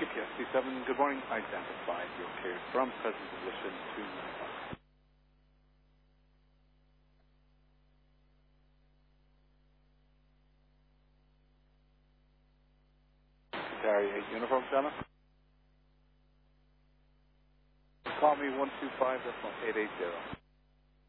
KSC7, good morning. Identify your cleared from present position 295. Ontario 8 Uniform Center. Call me 125.880.